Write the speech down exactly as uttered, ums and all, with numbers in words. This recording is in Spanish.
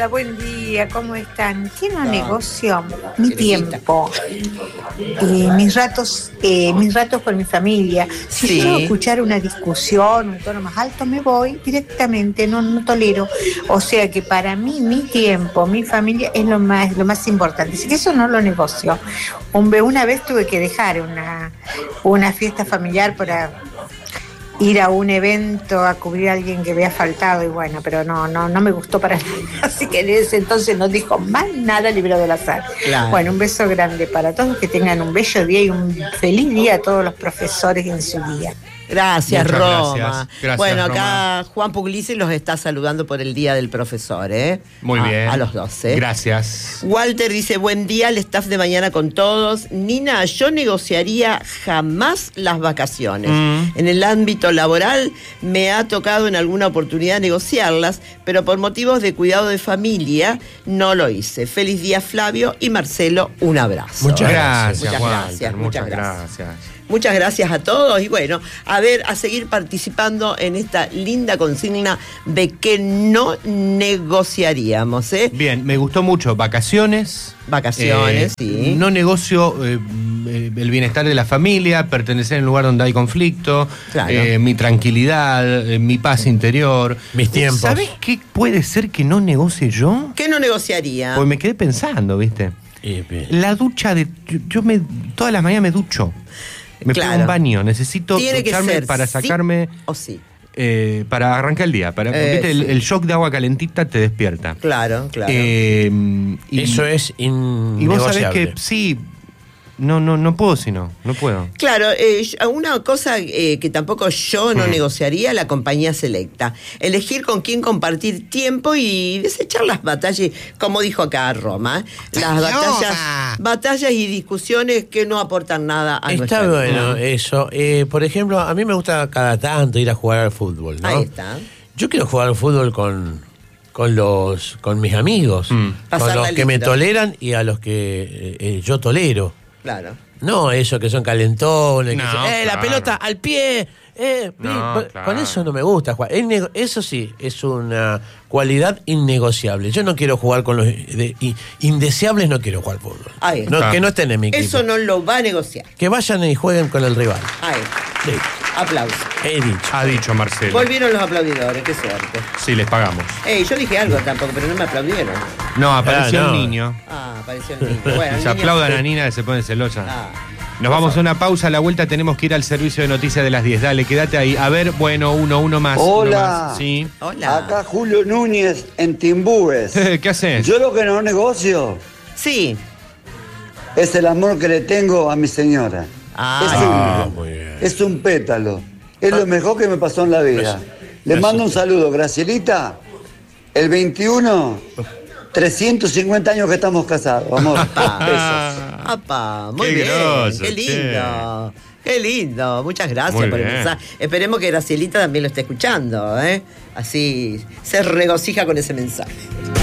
Hola, buen día, ¿cómo están? ¿Quién no negocio? Mi tiempo, eh, mis ratos, eh, mis ratos con mi familia. Si Sí. yo quiero escuchar una discusión, un tono más alto, me voy directamente, no, no tolero. O sea que para mí, mi tiempo, mi familia es lo más, lo más importante. Así que eso no lo negocio. Un- Una vez tuve que dejar una, una fiesta familiar para ir a un evento a cubrir a alguien que había faltado y bueno, pero no, no, no me gustó para nada. Así que en ese entonces no dijo más nada, librado del azar. Claro. Bueno, un beso grande para todos, que tengan un bello día y un feliz día a todos los profesores en su día. Gracias, Muchas Roma. gracias. Gracias, bueno, acá Roma. Juan Puglisi los está saludando por el Día del Profesor, ¿eh? Muy A- bien. A los doce. Gracias. Walter dice, buen día al staff de Mañana con Todos. Nina, yo negociaría jamás las vacaciones. Mm. En el ámbito laboral me ha tocado en alguna oportunidad negociarlas, pero por motivos de cuidado de familia no lo hice. Feliz día, Flavio y Marcelo, un abrazo. Muchas ¿eh? gracias, Muchas Walter, gracias, muchas muchas gracias. gracias. Muchas gracias a todos y bueno, a ver, a seguir participando en esta linda consigna de que no negociaríamos, ¿eh? Bien, me gustó mucho. Vacaciones. Vacaciones, sí. No negocio eh, eh, el bienestar de la familia, pertenecer en un lugar donde hay conflicto, Claro. eh, mi tranquilidad, eh, mi paz interior. Mis tiempos. ¿Sabés qué puede ser que no negocie yo? ¿Qué no negociaría? Pues me quedé pensando, ¿viste? Y, bien. La ducha de... Yo, yo me todas las mañanas me ducho. Me Claro. pego un baño. Necesito Tiene que ducharme ser para sí sacarme... o sí. eh, para arrancar el día. Para, Eh, ¿viste? el, sí. el shock de agua calentita te despierta. Claro, claro. Eh, y, Eso es y vos sabés innegociable. que sí, no, no, no puedo si no, no puedo. Claro, eh, yo- una cosa eh, que tampoco yo no Mm. negociaría, la compañía selecta. Elegir con quién compartir tiempo y desechar las batallas, como dijo acá Roma, las batallas, batallas y discusiones que no aportan nada a Está nuestra bueno vida. eso. Eh, por ejemplo, a mí me gusta cada tanto ir a jugar al fútbol, ¿no? Ahí está. Yo quiero jugar al fútbol con, con los con mis amigos, Mm. con Pasarla los que me lindo. toleran y a los que eh, eh, yo tolero. Claro. No, esos que son calentones, que No, dicen, ¡eh, la claro. pelota al pie! Eh, No, con, claro. con eso no me gusta jugar. Es nego- eso sí, es una cualidad innegociable. Yo no quiero jugar con los de- i- indeseables, no quiero jugar fútbol. Ahí No, está. que no estén en mi equipo. Eso no lo va a negociar. Que vayan y jueguen con el rival. Ahí. Sí, Aplausos. he dicho. Ha dicho Marcelo. Volvieron los aplaudidores, qué suerte. Sí, les pagamos. Ey, yo dije algo tampoco, pero no me aplaudieron. No, apareció Ah, no. un niño. Ah, apareció el niño. Bueno, el Se niño- aplaudan a Nina que se pone celosa. Ah. Nos vamos a una pausa, a la vuelta tenemos que ir al servicio de noticias de las diez. Dale, quédate ahí. A ver, bueno, uno, uno más. Hola. uno más. Sí. Hola. Acá Julio Núñez en Timbúes. ¿Qué haces? Yo lo que no negocio Sí. es el amor que le tengo a mi señora. Ah, es, Ah, un, muy bien. es un pétalo. Es lo mejor que me pasó en la vida. Le Gracias. mando un saludo, Gracielita. El veintiuno, trescientos cincuenta años que estamos casados. Amor, besos. Apa, muy Qué bien. groso, Qué lindo. Qué lindo. Muchas gracias Muy por el bien. mensaje. Esperemos que Gracielita también lo esté escuchando, ¿eh? Así se regocija con ese mensaje.